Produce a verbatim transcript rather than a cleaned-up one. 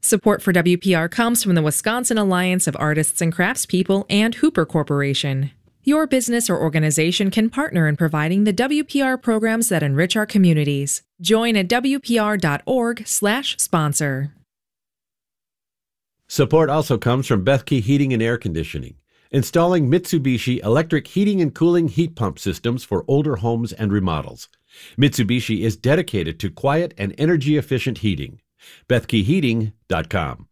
Support for W P R comes from the Wisconsin Alliance of Artists and Craftspeople and Hooper Corporation. Your business or organization can partner in providing the W P R programs that enrich our communities. Join at W P R dot org slash sponsor. Support also comes from Bethke Heating and Air Conditioning, installing Mitsubishi electric heating and cooling heat pump systems for older homes and remodels. Mitsubishi is dedicated to quiet and energy-efficient heating. Bethke Heating dot com.